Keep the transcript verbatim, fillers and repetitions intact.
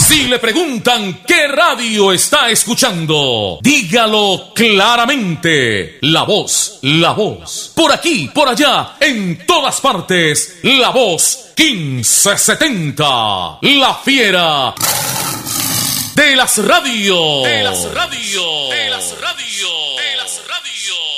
Si le preguntan qué radio está escuchando, dígalo claramente. La Voz, La Voz. Por aquí, por allá, en todas partes, La Voz quince setenta. La fiera de las radios. De las radios. De las radios. De las radios.